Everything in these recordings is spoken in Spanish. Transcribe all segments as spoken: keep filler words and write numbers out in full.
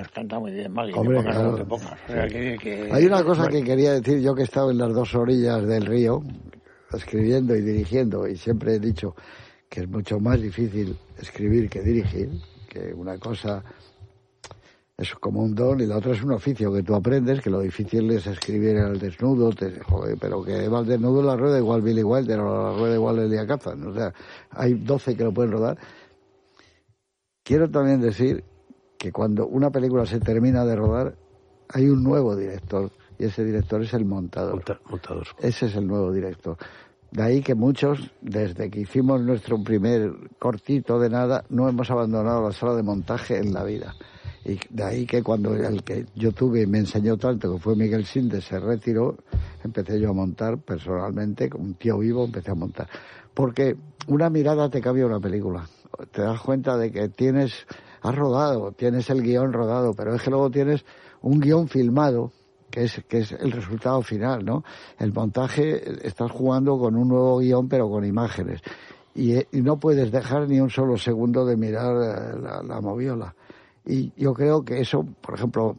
pues canta muy bien, Maggie. Hombre, que pongas claro. lo que pongas. O sea, que, que... Hay una cosa bueno. que quería decir, yo que he estado en las dos orillas del río, escribiendo y dirigiendo, y siempre he dicho que es mucho más difícil escribir que dirigir, que una cosa es como un don y la otra es un oficio que tú aprendes, que lo difícil es escribir al desnudo, te, joder, pero que va al desnudo la rueda igual Billy Wilder o la rueda igual Elia Kazan, o sea, hay doce que lo pueden rodar. Quiero también decir que cuando una película se termina de rodar, hay un nuevo director, y ese director es el montador. Monta, montador. Ese es el nuevo director. De ahí que muchos, desde que hicimos nuestro primer cortito de nada, no hemos abandonado la sala de montaje en la vida. Y de ahí que cuando el que yo tuve y me enseñó tanto, que fue Miguel Sinde, se retiró, empecé yo a montar personalmente, como un tío vivo empecé a montar. Porque una mirada te cambia una película. Te das cuenta de que tienes, has rodado, tienes el guión rodado, pero es que luego tienes un guión filmado, que es, que es el resultado final, ¿no? El montaje, estás jugando con un nuevo guión, pero con imágenes. Y, y no puedes dejar ni un solo segundo de mirar la, la moviola. Y yo creo que eso, por ejemplo,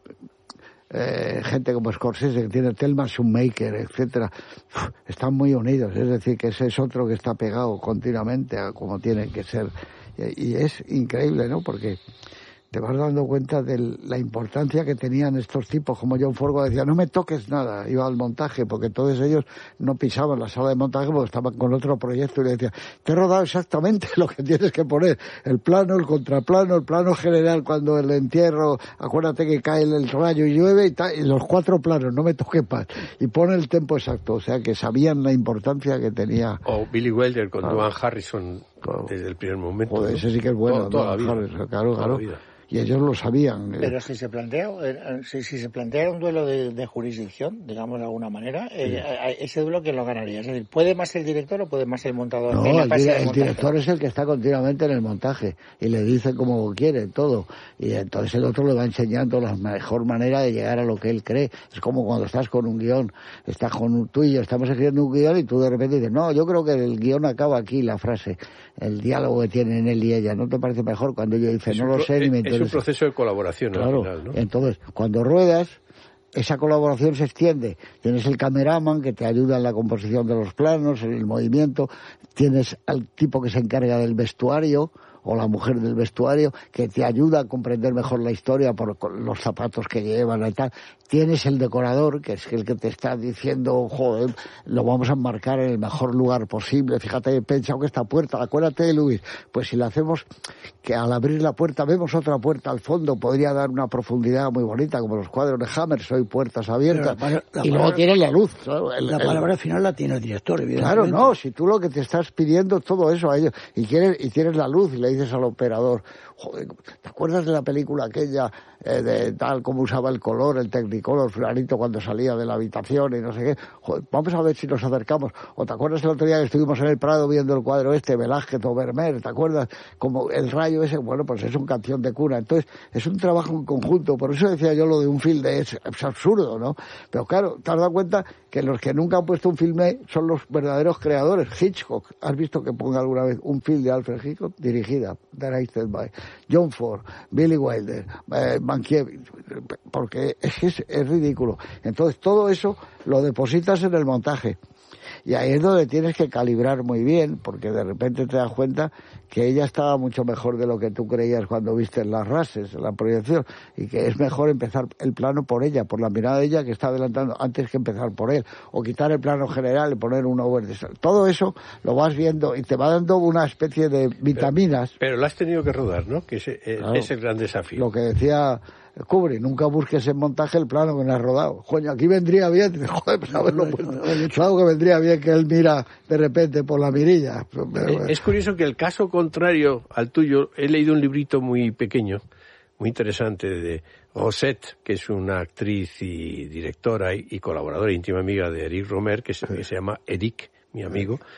eh, gente como Scorsese, que tiene Thelma Schoonmaker, etcétera, uf, están muy unidos. Es decir, que ese es otro que está pegado continuamente a como tiene que ser. Y, y es increíble, ¿no? Porque te vas dando cuenta de la importancia que tenían estos tipos, como John Ford, que decía, no me toques nada, iba al montaje, porque todos ellos no pisaban la sala de montaje porque estaban con otro proyecto y le decía, te he rodado exactamente lo que tienes que poner, el plano, el contraplano, el plano general cuando el entierro, acuérdate que cae el rayo y llueve y, ta, y los cuatro planos, no me toques más, y pone el tempo exacto, o sea que sabían la importancia que tenía. O Billy Wilder con claro. Duane Harrison claro. desde el primer momento. Joder, ¿no? ese sí que es bueno, toda, toda ¿no? la vida, Harrison, claro, toda claro. la vida. Y ellos lo sabían. Pero si se plantea, si, si se plantea un duelo de, de jurisdicción, digamos de alguna manera, sí. eh, ese duelo ¿quién lo ganaría? Es decir, ¿puede más el director o puede más el montador? No, el, di- el director es el que está continuamente en el montaje y le dice como quiere todo. Y entonces el otro le va enseñando la mejor manera de llegar a lo que él cree. Es como cuando estás con un guión, estás con un, tú y yo estamos escribiendo un guión y tú de repente dices, no, yo creo que el guión acaba aquí, la frase, el diálogo que tienen él y ella. ¿No te parece mejor? Cuando yo dice, no lo sé ni me interesa. Es un proceso de colaboración, claro, al final, ¿no? Entonces, cuando ruedas, esa colaboración se extiende. Tienes el cameraman que te ayuda en la composición de los planos, en el movimiento. Tienes al tipo que se encarga del vestuario, o la mujer del vestuario, que te ayuda a comprender mejor la historia por los zapatos que llevan y tal. Tienes el decorador, que es el que te está diciendo, joder, lo vamos a enmarcar en el mejor lugar posible. Fíjate, he pensado que esta puerta, acuérdate de Luis, pues si la hacemos, que al abrir la puerta vemos otra puerta al fondo, podría dar una profundidad muy bonita, como los cuadros de Hammer, soy puertas abiertas. La, la y palabra, luego tienes la luz. Claro, el, la el, palabra final la tiene el director, evidentemente. Claro, no, si tú lo que te estás pidiendo todo eso a ellos, y quieres, y tienes la luz, y le dices al operador, joder, ¿te acuerdas de la película aquella, eh, de tal como usaba el color, el Technicolor, fulanito cuando salía de la habitación y no sé qué? Joder, vamos a ver si nos acercamos. ¿O te acuerdas el otro día que estuvimos en el Prado viendo el cuadro este, Velázquez o Vermeer? ¿Te acuerdas? Como el rayo ese, bueno, pues es una canción de cuna. Entonces, es un trabajo en conjunto. Por eso decía yo lo de un filme, es, es absurdo, ¿no? Pero claro, te has dado cuenta que los que nunca han puesto un filme son los verdaderos creadores. Hitchcock, ¿has visto que ponga alguna vez un film de Alfred Hitchcock? Dirigida, directed by John Ford, Billy Wilder, eh, Mankiewicz, porque es, es, es ridículo. Entonces todo eso lo depositas en el montaje. Y ahí es donde tienes que calibrar muy bien, porque de repente te das cuenta que ella estaba mucho mejor de lo que tú creías cuando viste las rases, la proyección, y que es mejor empezar el plano por ella, por la mirada de ella que está adelantando, antes que empezar por él, o quitar el plano general y poner un over de... Todo eso lo vas viendo y te va dando una especie de vitaminas. Pero, pero lo has tenido que rodar, ¿no? Que ese, claro, es el gran desafío. Lo que decía Kubrick, nunca busques en montaje el plano que no has rodado. Coño, aquí vendría bien, joder, pues haberlo puesto. Claro que vendría bien que él mira de repente por la mirilla. Es curioso que el caso contrario al tuyo, he leído un librito muy pequeño, muy interesante, de Rosette, que es una actriz y directora y, y colaboradora íntima amiga de Eric Romer, que se, que se llama Eric, mi amigo,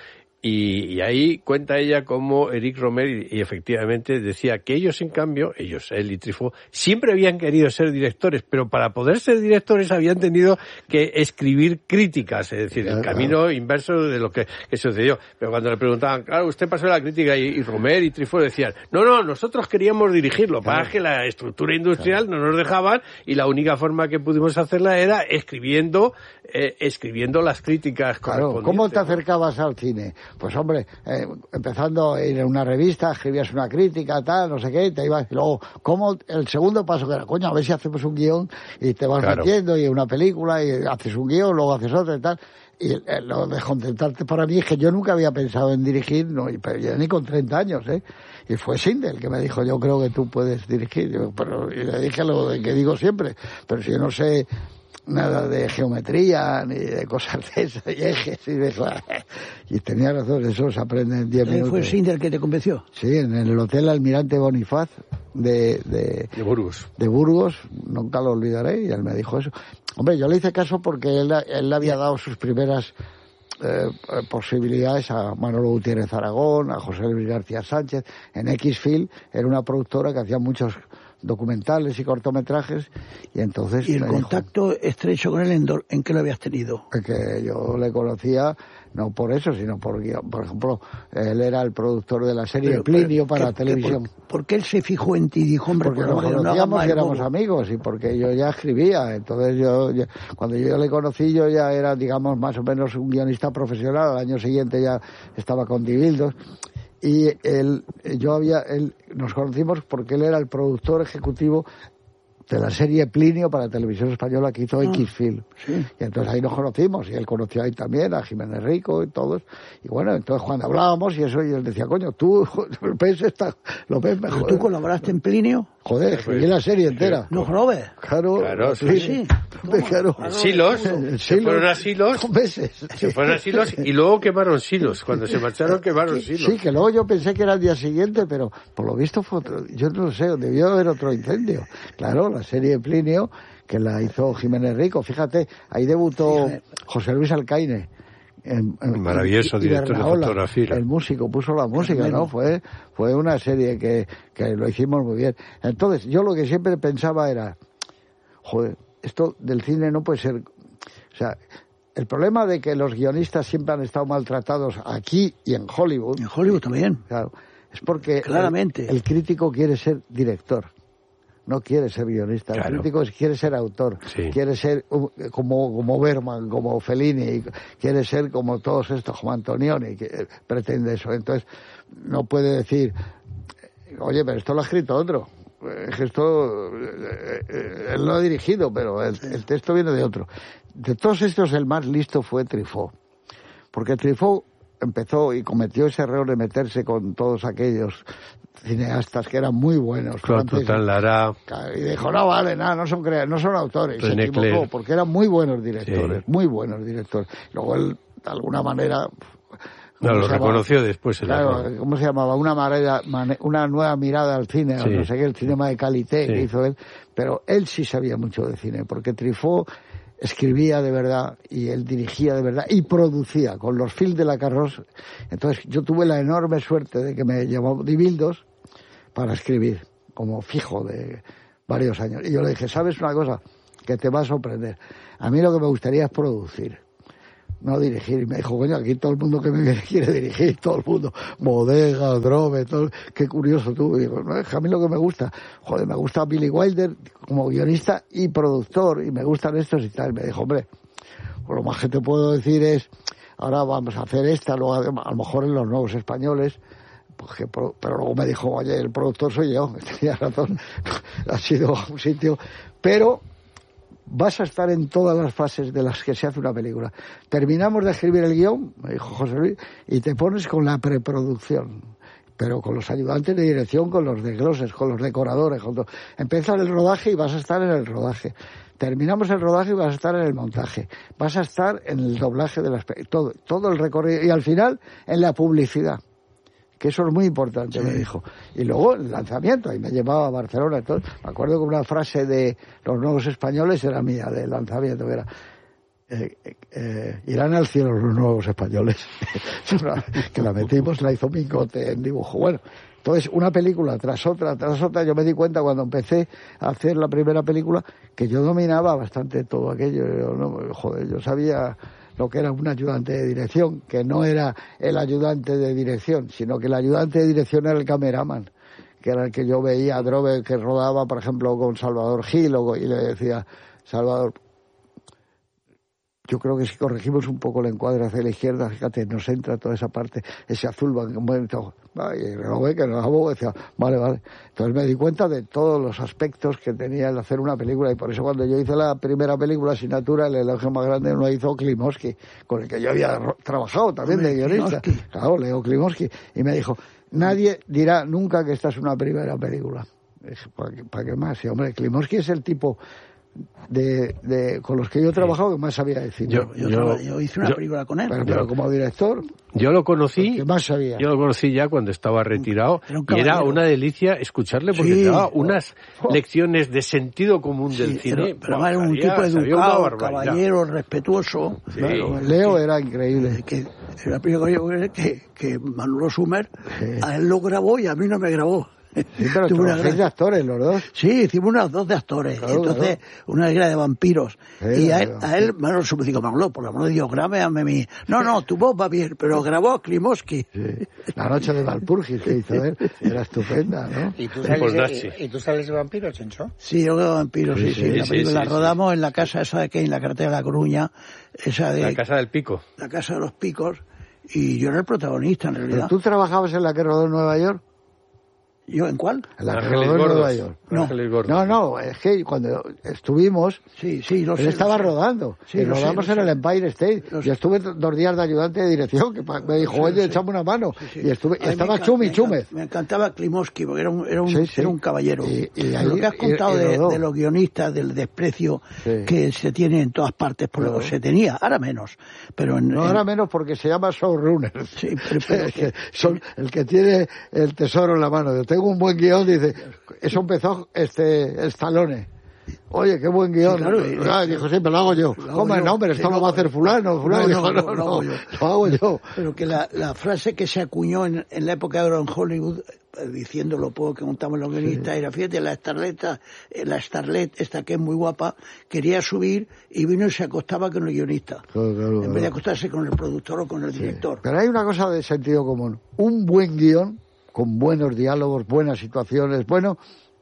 Y, y ahí cuenta ella cómo Éric Rohmer, y, y efectivamente decía que ellos, en cambio, ellos, él y Truffaut, siempre habían querido ser directores, pero para poder ser directores habían tenido que escribir críticas, es decir, el camino inverso de lo que, que sucedió. Pero cuando le preguntaban, claro, usted pasó la crítica, y, y Rohmer y Truffaut decían, no, no, nosotros queríamos dirigirlo, para que la estructura industrial no nos dejaban, y la única forma que pudimos hacerla era escribiendo, eh, escribiendo las críticas correspondientes. Claro, ¿cómo te acercabas al cine? Pues hombre, eh, empezando a ir a una revista, escribías una crítica, tal, no sé qué, y te ibas, y luego, ¿cómo? El segundo paso que era, coño, a ver si hacemos un guión, y te vas claro. metiendo, y una película, y haces un guión, luego haces otro y tal, y eh, lo de contentarte para mí es que yo nunca había pensado en dirigir, no, pero yo ni con treinta años, ¿eh? Y fue Sindel que me dijo, yo creo que tú puedes dirigir, yo, pero y le dije lo que digo siempre, pero si yo no sé nada de geometría, ni de cosas de esas, y ejes, y de eso. Y tenía razón, eso se aprende en diez minutos. ¿Fue Sindel que te convenció? Sí, en el Hotel Almirante Bonifaz de, de, de Burgos. De Burgos, nunca lo olvidaré, y él me dijo eso. Hombre, yo le hice caso porque él, él le había dado sus primeras eh, posibilidades a Manolo Gutiérrez Aragón, a José Luis García Sánchez. En X-Film era una productora que hacía muchos documentales y cortometrajes, y entonces... ¿Y el contacto dijo, estrecho con él en, do, en qué lo habías tenido? Que yo le conocía, no por eso, sino por, por ejemplo, él era el productor de la serie pero, Plinio pero, para ¿qué, televisión. Qué, por, ¿Por qué él se fijó en ti y dijo, hombre, porque por nos conocíamos no y éramos bobo. amigos, y porque yo ya escribía, entonces yo, yo, cuando yo le conocí, yo ya era, digamos, más o menos un guionista profesional, al año siguiente ya estaba con Dibildos. Y él, yo había, él, nos conocimos porque él era el productor ejecutivo de la serie Plinio para Televisión Española que hizo ah, X-Film. Sí. Y entonces ahí nos conocimos, y él conoció ahí también a Jiménez Rico y todos. Y bueno, entonces cuando hablábamos y eso, y él decía, coño, tú ves esta, lo ves mejor. ¿Tú colaboraste en Plinio? Joder, escribí la serie entera. No, Robert. Claro, claro, sí. sí. Claro. Silos, se fueron a Silos, meses. se fueron a Silos y luego quemaron Silos. Cuando se marcharon quemaron Silos. Sí, que luego yo pensé que era el día siguiente, pero por lo visto fue otro, yo no sé, debió haber otro incendio. Claro, la serie Plinio, que la hizo Jiménez Rico, fíjate, ahí debutó José Luis Alcaine. En, en, maravilloso director de fotografía. El músico puso la música, ¿no? Fue fue una serie que, que lo hicimos muy bien. Entonces, yo lo que siempre pensaba era, joder, esto del cine no puede ser... O sea, el problema de que los guionistas siempre han estado maltratados aquí y en Hollywood... En Hollywood también. Claro, es porque claramente el, el crítico quiere ser director. No quiere ser guionista, claro. El crítico quiere ser autor, sí. Quiere ser uh, como, como Bergman, como Fellini, quiere ser como todos estos, como Antonioni, que eh, pretende eso. Entonces, no puede decir, oye, pero esto lo ha escrito otro. Es que esto, eh, eh, él lo ha dirigido, pero el, el texto viene de otro. De todos estos, el más listo fue Truffaut. Porque Truffaut empezó y cometió ese error de meterse con todos aquellos cineastas que eran muy buenos. Claude Lara. Y dijo, no vale, nada, no son crea no son autores. Y se equivocó, Claire. Porque eran muy buenos directores, sí. Muy buenos directores. Luego él, de alguna manera... No, lo reconoció después. El claro, error. ¿Cómo se llamaba? Una, manera, una nueva mirada al cine, sí. No sé qué, el cinema de Calité, sí. Que hizo él. Pero él sí sabía mucho de cine, porque Truffaut escribía de verdad, y él dirigía de verdad, y producía con los Fils de la Carrosse. Entonces yo tuve la enorme suerte de que me llamó Dibildos para escribir, como fijo de varios años. Y yo le dije, ¿sabes una cosa? Que te va a sorprender. A mí lo que me gustaría es producir, no dirigir. Y me dijo, coño, aquí todo el mundo que me viene quiere dirigir, todo el mundo, Bodega, Drobe, todo, qué curioso tú. Y digo, no, es que a mí lo que me gusta, joder, me gusta Billy Wilder como guionista y productor, y me gustan estos y tal. Y me dijo, hombre, pues lo más que te puedo decir es, ahora vamos a hacer esta, luego a lo mejor en Los Nuevos Españoles, pues que, pero luego me dijo, oye, el productor soy yo, tenía razón, ha sido un sitio, pero vas a estar en todas las fases de las que se hace una película. Terminamos de escribir el guión, me dijo José Luis, y te pones con la preproducción, pero con los ayudantes de dirección, con los desgloses, con los decoradores, con todo. Empieza el rodaje y vas a estar en el rodaje. Terminamos el rodaje y vas a estar en el montaje. Vas a estar en el doblaje de las todo, todo el recorrido, y al final en la publicidad. Que eso es muy importante, sí. Me dijo. Y luego el lanzamiento, ahí me llevaba a Barcelona. Entonces, me acuerdo que una frase de Los Nuevos Españoles era mía, del lanzamiento, que era, eh, eh, irán al cielo los nuevos españoles. Que la metimos, la hizo Mingote en dibujo. Bueno, entonces una película tras otra, tras otra, yo me di cuenta cuando empecé a hacer la primera película que yo dominaba bastante todo aquello. Yo, no, joder, yo sabía lo que era un ayudante de dirección, que no era el ayudante de dirección, sino que el ayudante de dirección era el cameraman, que era el que yo veía a Drobe que rodaba, por ejemplo, con Salvador Gil, y le decía, Salvador, yo creo que si corregimos un poco el encuadre hacia la izquierda, fíjate, nos entra toda esa parte, ese azul, y Drobe que no decía, vale, vale. Entonces me di cuenta de todos los aspectos que tenía el hacer una película, y por eso cuando yo hice la primera película, Asignatura, el elogio más grande lo hizo Klimovsky, con el que yo había trabajado también de guionista. Claro, Leo Klimovsky, y me dijo, nadie dirá nunca que esta es una primera película. ¿Para qué, para qué más? Y, hombre, Klimovsky es el tipo de, de con los que yo he trabajado que más sabía decir. Yo, yo, yo, yo hice una yo, película con él. Pero, pero como director... Yo lo conocí, que más sabía. Yo lo conocí ya cuando estaba retirado, era y era una delicia escucharle porque sí, daba unas oh, lecciones de sentido común sí, del cine. Pero, pero era un tipo educado, caballero, respetuoso. Sí. Claro, Leo era increíble. Que, que, la primera que, que Manolo Sumer, sí. A él lo grabó y a mí no me grabó. Sí, pero trabajáis de actores los dos. Sí, hicimos unas dos de actores. Claro, entonces, claro. Una era de vampiros. Sí, y a él, a él Manolo Sumer, digo, Manolo, por la mano de Dios, grábame a mí. No, no, tu voz va bien, pero grabó Klimovsky. Sí. La noche de Valpurgis que hizo él era estupenda, ¿no? ¿Y tú sales, de, y, ¿y tú sales de vampiros, Chencho? Sí, yo de vampiros, sí, sí. sí, sí la película sí, sí, la rodamos sí. En la casa esa de que en la carretera de La Coruña. Esa de, la casa del Pico. La casa de los Picos. Y yo era el protagonista, en realidad. ¿Pero tú trabajabas en la que rodó en Nueva York? ¿Yo en cuál? En la que rodó en Nueva York. No. no, no, es que cuando estuvimos, sí, sí, lo él sé, estaba lo sé. rodando. Sí, y lo rodamos sé, en lo el sé. Empire State. Yo estuve dos días de ayudante de dirección, que me dijo, oye, sí, echame una mano. Sí, sí. Y estuve, y estaba Chumi Chúmez. Me encantaba Klimovsky, porque era un, era un, sí, sí. Era un caballero. Y, y ahí, lo que has contado y, y de, de los guionistas, del desprecio sí. Que se tiene en todas partes, por lo que se tenía, ahora menos. Pero en, no, en... ahora menos porque se llama showrunner. Sí, pero, pero que son el que tiene el tesoro en la mano. Yo tengo un buen guión, dice, eso empezó este Stallone. Oye, qué buen guión. Sí, claro, ah, dijo, sí, pero lo hago yo. ¿Cómo? No, pero esto sí, lo va a hacer fulano. fulano. No, no, dijo, no, no, no, lo hago yo. Lo hago yo. Pero que la, la frase que se acuñó en, en la época de oro en Hollywood, diciendo lo poco que montamos los guionistas, sí. Era, fíjate, la Starlet, la Starlet, esta que es muy guapa, quería subir y vino y se acostaba con el guionista. Claro, claro, en claro. vez de acostarse con el productor o con el sí. Director. Pero hay una cosa de sentido común. Un buen guión, con buenos diálogos, buenas situaciones, bueno...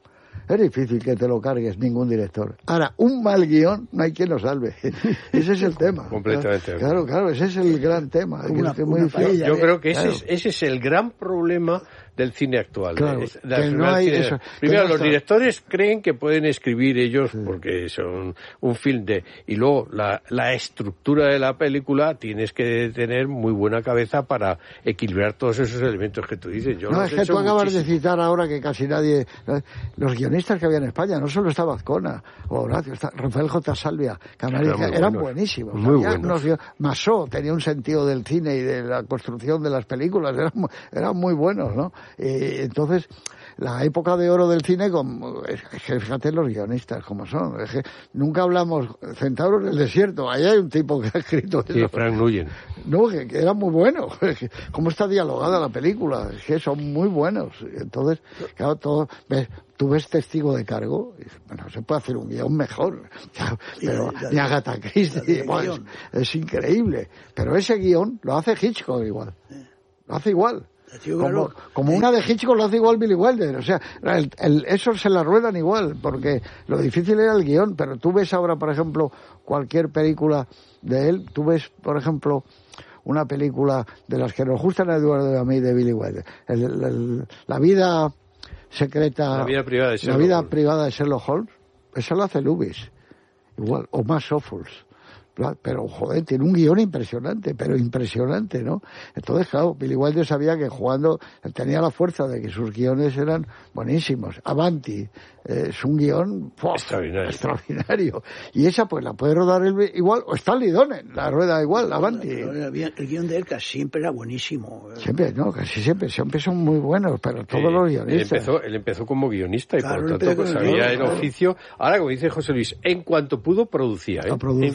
Es difícil que te lo cargues ningún director. Ahora, un mal guión no hay quien lo salve. Ese es el tema. Completamente. Claro, claro, ese es el gran tema. Una, que es muy una paella, Yo creo que claro. ese, es, ese es el gran problema del cine actual. Claro, es, que no hay cine. Eso, Primero, no los está... directores creen que pueden escribir ellos sí. Porque son un film de... Y luego, la, la estructura de la película tienes que tener muy buena cabeza para equilibrar todos esos elementos que tú dices. Yo no, los es que tú acabas muchísimo. de citar ahora que casi nadie... Los guionistas que había en España, no solo estaba Azcona, o Horacio, Rafael J. Salvia, Canarias, eran, eran buenísimos. Muy había buenos. Unos, Masó tenía un sentido del cine y de la construcción de las películas, eran, eran muy buenos, ¿no? Y, entonces, la época de oro del cine, como, es que fíjate los guionistas como son, es que nunca hablamos Centauro en el desierto, ahí hay un tipo que ha escrito sí, eso. Frank Nguyen. No, que, que era muy bueno, cómo está dialogada la película, es que son muy buenos, entonces, claro, todo, ves, tú ves Testigo de Cargo, y, bueno, se puede hacer un guión mejor, pero ni Agatha Christie, bueno, es, es increíble, pero ese guión lo hace Hitchcock igual, lo hace igual. Como, como una de Hitchcock lo hace igual Billy Wilder, o sea, el, el, esos se la ruedan igual, porque lo difícil era el guión, pero tú ves ahora, por ejemplo, cualquier película de él, tú ves, por ejemplo, una película de las que nos gustan a Eduardo y a mí de Billy Wilder, el, el, el, la vida secreta, la vida privada de Sherlock, la vida Holmes. privada de Sherlock Holmes, eso lo hace Lubis, igual, o más Ophuls. Pero, joder, tiene un guión impresionante, pero impresionante, ¿no? Entonces, claro, Billy Wilder sabía que jugando, tenía la fuerza de que sus guiones eran buenísimos. Avanti, eh, es un guión ¡pof! extraordinario. extraordinario. Y esa, pues, la puede rodar él igual, o Stanley Donen, la rueda igual, Avanti. El, el guión de él casi siempre era buenísimo. Siempre, no, casi siempre, siempre son muy buenos, pero todos eh, los guionistas. Él empezó, él empezó como guionista y claro, por tanto, pues, sabía el claro. oficio. Ahora, como dice José Luis, en cuanto pudo, producía, ¿eh? Produce. En cuanto pudo,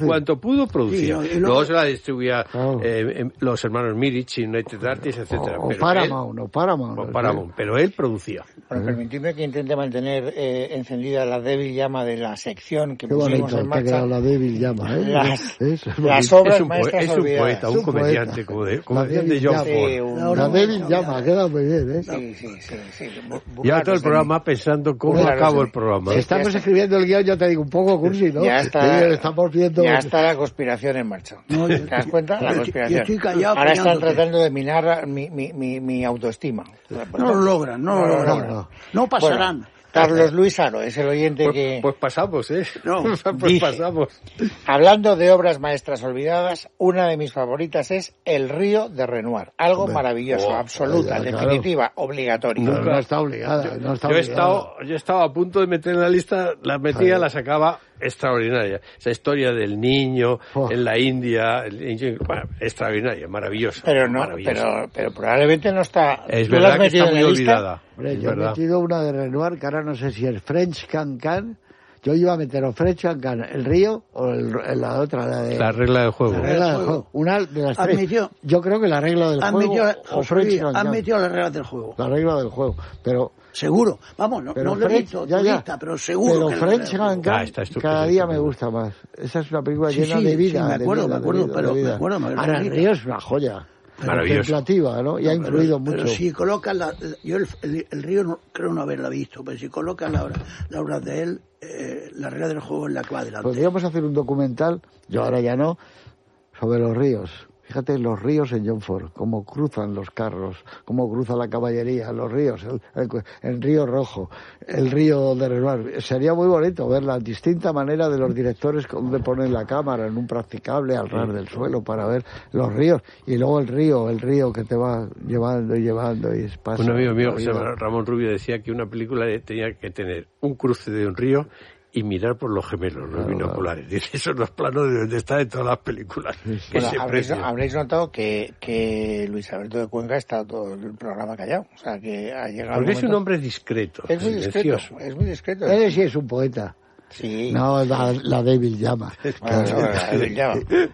pudo, producía. Sí, no, y luego... luego se la distribuía Claro. eh, los hermanos Mirich, United Artists, etcétera. O, o Pero Paramount, él- o Paramount. o Paramount, pero él producía. Bueno, permitidme que intente mantener eh, encendida la débil llama de la sección que Qué pusimos bonito, en te ha marcha. quedado la débil llama, ¿eh? Las- Es- es las bonito. obras Es un, poe- maestras es un olvidadas. poeta, un Es un comediante, poeta. como, de, como La decían de David John Llama. Ford. Sí, un- No, La no, débil no, llama, no. queda muy bien, ¿eh? Sí, sí, sí, sí. Bu- Lleva burlarnos todo el de programa pensando cómo Claro, acabo sí. el programa. Sí. Estamos Ya está. escribiendo el guión, yo te digo, un poco cursi, ¿no? Ya está, Sí, estamos viendo... ya está la conspiración en marcha. No, ¿Te yo- das cuenta? La yo- conspiración. yo estoy callado Ahora están apoyándote. tratando de minar mi, mi, mi, mi autoestima. No lo logran, no, No lo lo logran. logran. No, no pasarán. Bueno, Carlos Luis Aro es el oyente Pues, que... pues pasamos, ¿eh? No, pues dice- pasamos. Hablando de obras maestras olvidadas, una de mis favoritas es El río de Renoir. Algo Hombre. maravilloso, Oh, absoluta, claro. definitiva, obligatoria. No, no está obligada, no está Yo he, obligada. estado, yo he estado a punto de meter en la lista, la metía, Joder. la sacaba extraordinaria. Esa historia del niño Oh. en la India, el niño- bueno, extraordinaria, maravillosa. Pero no, maravillosa. pero, pero probablemente no está... Es ¿Tú la verdad has que metido está en muy la lista? olvidada. Hombre, es yo he verdad. metido una de Renoir, que ahora no sé si el French Cancan. Yo iba a meter o French Cancan, el río, o el, la otra, la de... La regla del juego. la regla del juego. Una de las Han tres. metido- Yo creo que la regla del Han juego metido, o José French Luis, han Cancan. metido las reglas del juego. La regla del juego. Pero... Seguro. Vamos, no, Pero no lo he French- visto ya, tu ya. lista, pero seguro Pero que las French reglas del juego. Cancan Ah, está estupendo, cada está día me estupendo. gusta más. Esa es una película Sí, llena sí, de vida. sí, me de acuerdo, vida, me de acuerdo, vida, pero de vida. me acuerdo, me Ahora, el acuerdo. río es una joya. Maravilloso. Contemplativa, ¿no? Y ha Pero- influido pero, mucho. si colocas la, yo el, el- el río no, creo no haberla visto, pero si colocas la obra, la obra de él, eh, la regla del juego es la que va adelante. Podríamos hacer un documental, yo ahora ya no, sobre los ríos. Fíjate los ríos en John Ford, cómo cruzan los carros, cómo cruza la caballería, los ríos, el, el, el río Rojo, el río de Renoir. Sería muy bonito ver la distinta manera de los directores donde ponen la cámara en un practicable al ras del suelo para ver los ríos. Y luego el río, el río que te va llevando y llevando y pasa. Un amigo mío, la José vida. Ramón Rubio, decía que una película tenía que tener un cruce de un río y mirar por los gemelos, los Claro, binoculares. Dice, esos los planos de donde está en todas las películas. Sí, sí. Que Bueno, se habréis, precian. habréis notado que, que Luis Alberto de Cuenca está todo el programa callado. O sea, que ha llegado Porque el es un momento- hombre discreto, Es muy discreto, silencioso. es muy discreto. Él sí es un poeta. Sí. No, la, la débil llama. Bueno, no, David, ya.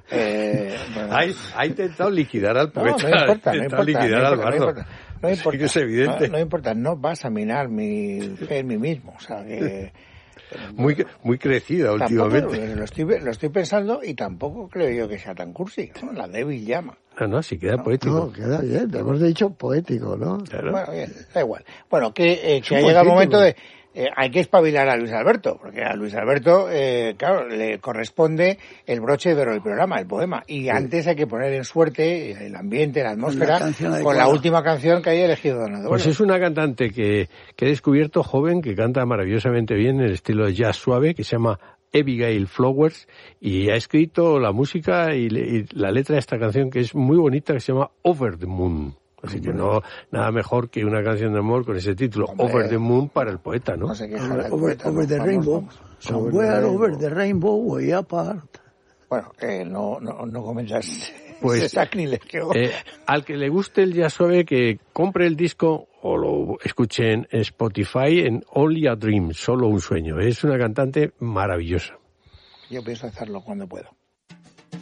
Eh, bueno. Ha, ha intentado liquidar al No, poeta. no importa, ha no intentado importa, liquidar no al importa, no bardo. importa, no Sí importa, que es evidente. no, no importa, no vas a minar mi fe en mí mismo, o sea que Muy, muy crecida tampoco últimamente. lo estoy, lo estoy pensando y tampoco creo yo que sea tan cursi, ¿no? La débil llama. No, no, sí queda poético. No, queda bien, te hemos dicho poético, ¿no? Claro. Bueno, bien, da igual. Bueno, que, eh, que un ha buen llegado el título. momento de... eh, hay que espabilar a Luis Alberto, porque a Luis Alberto, eh, claro, le corresponde el broche de oro del programa, el poema. Y antes hay que poner en suerte el ambiente, la atmósfera, canción con adecuada. la última canción que haya elegido Don Eduardo. Pues es una cantante que, que he descubierto joven, que canta maravillosamente bien en el estilo de jazz suave, que se llama Abigail Flowers, y ha escrito la música y, le- y la letra de esta canción, que es muy bonita, que se llama Over the Moon. Así que no, nada mejor que una canción de amor con ese título, Hombre. Over the Moon, para el poeta, ¿no? No sé qué Over, joder, over- poeta, over the vamos, rainbow, vamos. somewhere over the rainbow, way apart. Bueno, eh, no, no, no comentas Pues, ese sacrilegio. Eh, al que le guste el jazz suave, que compre el disco o lo escuche en Spotify en Only a Dream, solo un sueño. Es una cantante maravillosa. Yo pienso hacerlo cuando puedo.